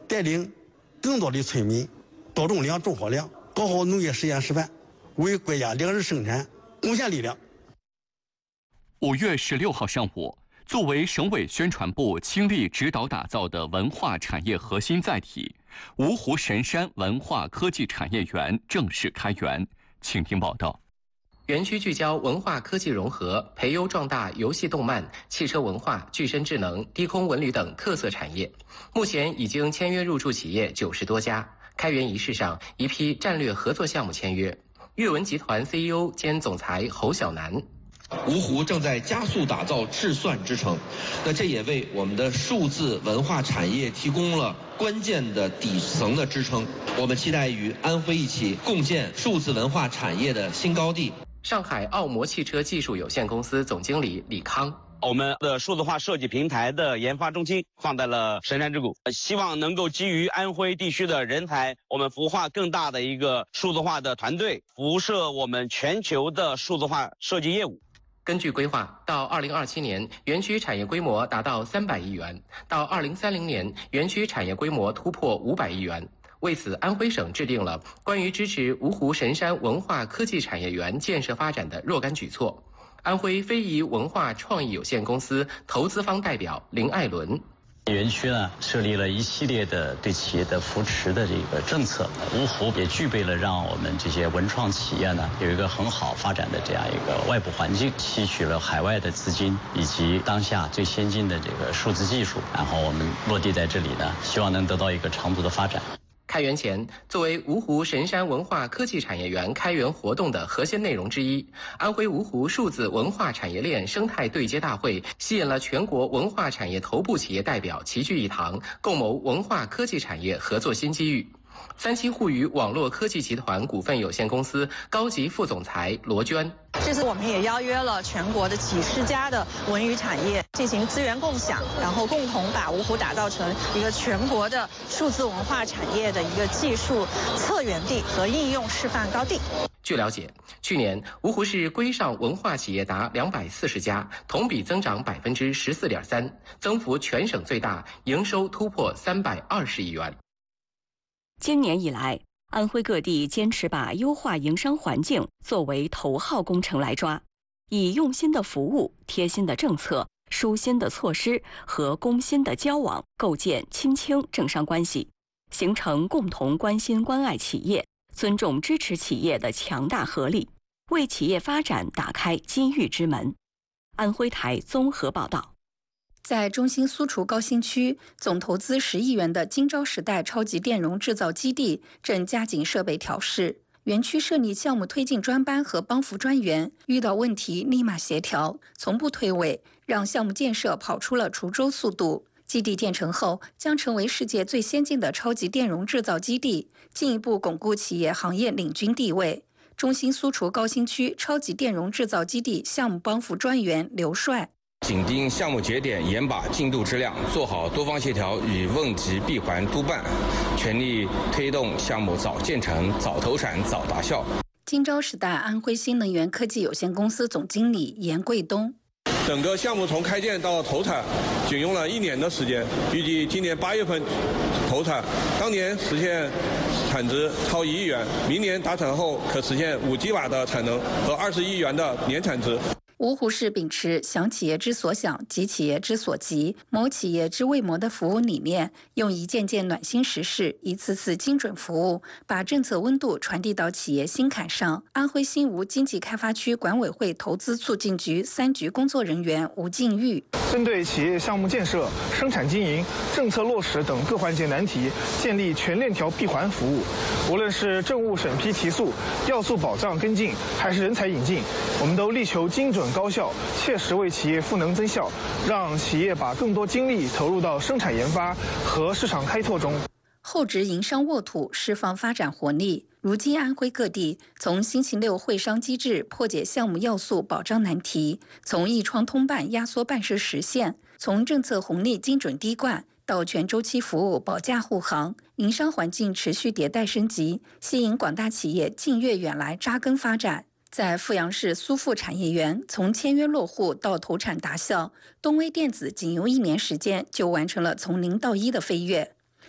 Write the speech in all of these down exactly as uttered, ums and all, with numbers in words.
带领更多的村民多种粮、种好粮，搞好农业实验示范，为国家粮食生产贡献力量。 五月十六号上午，作为省委宣传部倾力指导打造的文化产业核心载体，芜湖神山文化科技产业园正式开园。请听报道。 园区聚焦文化科技融合，培优壮大游戏动漫、汽车文化、具身智能、低空文旅等特色产业。目前已经签约入驻企业九十多家。开园仪式上，一批战略合作项目签约。阅文集团 C E O 兼总裁侯晓楠。 芜湖正在加速打造智算之城，那这也为我们的数字文化产业提供了关键的底层的支撑。我们期待与安徽一起共建数字文化产业的新高地。 上海奥摩汽车技术有限公司总经理李康。 我们的数字化设计平台的研发中心放在了神山之谷，希望能够基于安徽地区的人才，我们孵化更大的一个数字化的团队，辐射我们全球的数字化设计业务。 根据规划，到二零二七年，园区产业规模达到三百亿元；到二零三零年，园区产业规模突破五百亿元。为此，安徽省制定了关于支持芜湖神山文化科技产业园建设发展的若干举措。安徽非遗文化创意有限公司投资方代表林爱伦。 园区呢设立了一系列的对企业的扶持的这个政策，芜湖也具备了让我们这些文创企业呢有一个很好发展的这样一个外部环境，吸取了海外的资金以及当下最先进的这个数字技术，然后我们落地在这里呢，希望能得到一个长足的发展。 开园前，作为芜湖神山文化科技产业园开园活动的核心内容之一，安徽芜湖数字文化产业链生态对接大会吸引了全国文化产业头部企业代表齐聚一堂，共谋文化科技产业合作新机遇。三七互娱网络科技集团股份有限公司高级副总裁罗娟。 这次我们也邀约了全国的几十家的文娱产业进行资源共享，然后共同把芜湖打造成一个全国的数字文化产业的一个技术策源地和应用示范高地。 据了解，去年芜湖市规上文化企业达两百四十家，同比增长百分之十四点三，增幅全省最大，营收突破三百二十亿元。 今年以来，安徽各地坚持把优化营商环境作为头号工程来抓，以用心的服务、贴心的政策、舒心的措施和攻心的交往，构建亲清政商关系，形成共同关心关爱企业、尊重支持企业的强大合力，为企业发展打开机遇之门。安徽台综合报道。 在中心苏厨高新区，总投资十亿元的金朝时代超级电容制造基地正加紧设备调试。园区设立项目推进专班和帮扶专员，遇到问题立马协调，从不推诿，让项目建设跑出了滁州速度。基地建成后，将成为世界最先进的超级电容制造基地，进一步巩固企业行业领军地位。中心苏厨高新区超级电容制造基地项目帮扶专员刘帅。 紧盯项目节点，严把进度质量，做好多方协调与问题闭环督办，全力推动项目早建成、早投产、早达效。 金朝时代安徽新能源科技有限公司总经理严贵东。 整个项目从开建到投产仅用了一年的时间，预计今年八月份投产，当年实现产值超一亿元，明年达成后可实现五 吉瓦的产能和二十亿元的年产值。 芜湖市秉持想企业之所想，急企业之所急，谋企业之为谋的服务理念，用一件件暖心实事、一次次精准服务，把政策温度传递到企业心坎上。安徽新吴经济开发区管委会投资促进局三局工作人员吴静玉， 针对企业项目建设、生产经营、政策落实等各环节难题，建立全链条闭环服务。无论是政务审批提速、要素保障跟进，还是人才引进，我们都力求精准高效，切实为企业赋能增效，让企业把更多精力投入到生产研发和市场开拓中。 厚植营商沃土，释放发展活力。如今安徽各地从星期六会商机制破解项目要素保障难题，从一窗通办压缩办事时限，从政策红利精准滴灌到全周期服务保驾护航，营商环境持续迭代升级，吸引广大企业近月远来扎根发展。在阜阳市苏富产业园，从签约落户到投产达效，东威电子仅用一年时间就完成了从零到一的飞跃。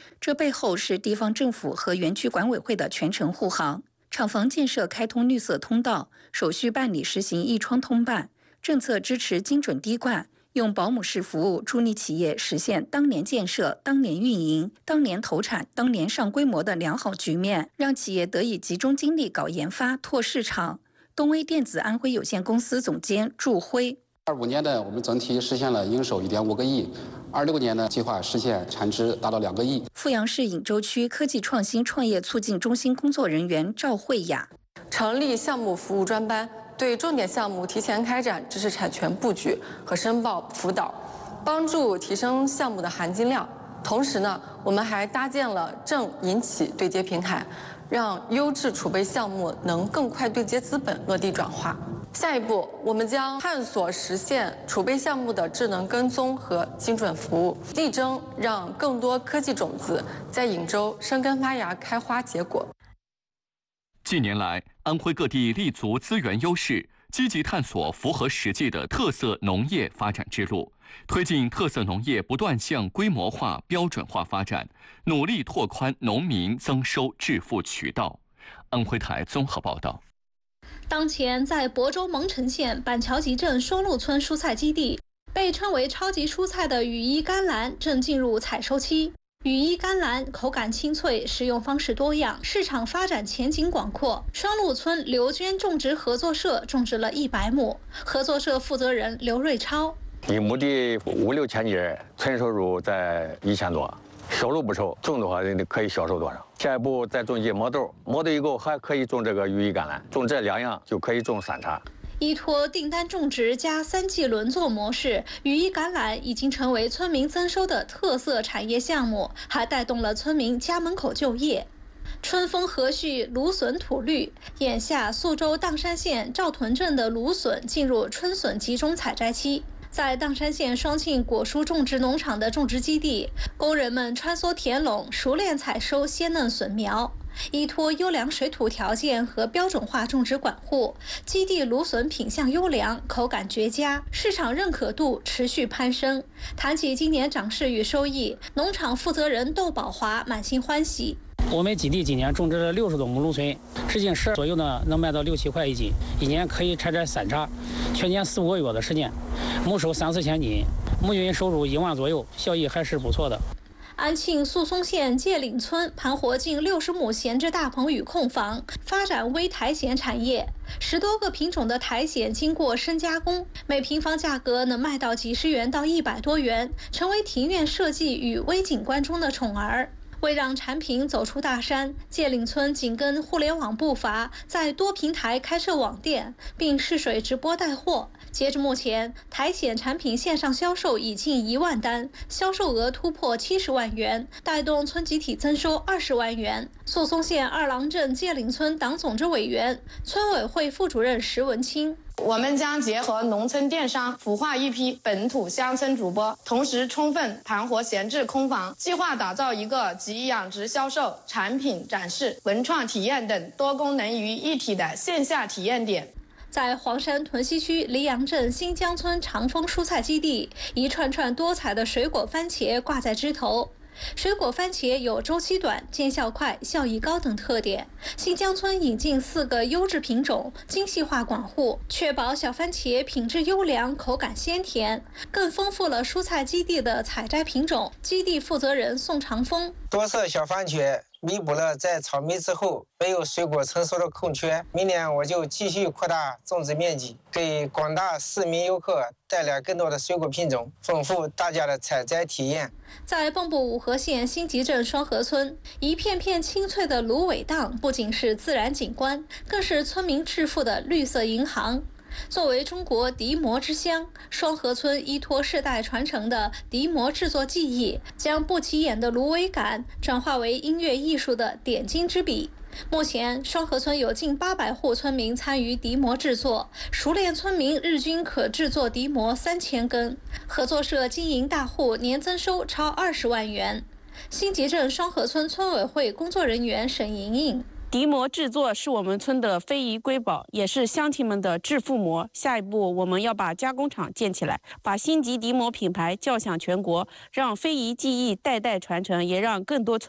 这背后是地方政府和园区管委会的全程护航。厂房建设开通绿色通道，手续办理实行一窗通办，政策支持精准滴灌，用保姆式服务助力企业实现当年建设、当年运营、当年投产、当年上规模的良好局面，让企业得以集中精力搞研发、拓市场。东威电子安徽有限公司总监祝辉： 二五年呢，我们整体实现了营收一点五个亿；二六年呢，计划实现产值达到两个亿。 阜阳市颍州区科技创新创业促进中心工作人员赵慧雅： 成立项目服务专班，对重点项目提前开展知识产权布局和申报辅导，帮助提升项目的含金量。同时呢，我们还搭建了政银企对接平台，让优质储备项目能更快对接资本落地转化。下一步，我们将探索实现储备项目的智能跟踪和精准服务，力争让更多科技种子在颍州生根发芽、开花结果。 近年来，安徽各地立足资源优势，积极探索符合实际的特色农业发展之路，推进特色农业不断向规模化、标准化发展，努力拓宽农民增收致富渠道。安徽台综合报道。 当前，在亳州蒙城县板桥集镇双鹿村蔬菜基地，被称为超级蔬菜的羽衣甘蓝正进入采收期。羽衣甘蓝口感清脆，食用方式多样，市场发展前景广阔。双鹿村刘娟种植合作社种植了一百亩，合作社负责人刘瑞超： 一亩地五六千斤，纯收入在一千多，收入不愁，种的话可以销售多少？下一步再种一些毛豆，毛豆以后还可以种这个羽衣甘蓝，种这两样就可以种三茬。 依托订单种植加三季轮作模式，羽衣甘蓝已经成为村民增收的特色产业项目，还带动了村民家门口就业。春风和煦，芦笋吐绿。眼下，宿州砀山县赵屯镇的芦笋进入春笋集中采摘期。在砀山县双庆果蔬种植农场的种植基地，工人们穿梭田垄，熟练采收鲜嫩笋苗。依托优良水土条件和标准化种植管护，基地芦笋品相优良，口感绝佳，市场认可度持续攀升。谈起今年涨势与收益，农场负责人窦宝华满心欢喜。 我们基地今年种植了六十多亩芦笋，直径十左右呢，能卖到六七块一斤，一年可以采摘三茬，全年四五个月的时间，亩收三四千斤，亩均收入一万左右，效益还是不错的。 安庆宿松县界岭村盘活近六十亩闲置大棚与空房，发展微苔藓产业。十多个品种的苔藓经过深加工，每平方价格能卖到几十元到一百多元，成为庭院设计与微景观中的宠儿。为让产品走出大山，界岭村紧跟互联网步伐，在多平台开设网店，并试水直播带货。截至目前，苔藓产品线上销售已近一万单，销售额突破七十万元，带动村集体增收二十万元。宿松县二郎镇界岭村党总支委员、村委会副主任石文清。 我们将结合农村电商，孵化一批本土乡村主播，同时充分盘活闲置空房，计划打造一个集养殖销售、产品展示、文创体验等多功能于一体的线下体验点。 在黄山屯溪区黎阳镇新江村长丰蔬菜基地，一串串多彩的水果番茄挂在枝头。水果番茄有周期短、见效快、效益高等特点。新江村引进四个优质品种，精细化管护，确保小番茄品质优良、口感鲜甜，更丰富了蔬菜基地的采摘品种。基地负责人宋长峰： 多色小番茄弥补了在草莓之后没有水果成熟的空缺。明年我就继续扩大种植面积，给广大市民游客带来更多的水果品种，丰富大家的采摘体验。 在蚌埠五河县新集镇双河村，一片片青翠的芦苇荡不仅是自然景观，更是村民致富的绿色银行。作为中国笛膜之乡，双河村依托世代传承的笛膜制作技艺，将不起眼的芦苇杆转化为音乐艺术的点睛之笔。目前，双河村有近八百户村民参与笛膜制作，熟练村民日均可制作笛膜三千根。合作社经营大户年增收超二十万元。新集镇双河村村委会工作人员沈莹莹： 笛膜制作是我们村的非遗瑰宝，也是乡亲们的致富膜。下一步，我们要把加工厂建起来，把星级笛膜品牌叫响全国，让非遗技艺代代传承，也让更多村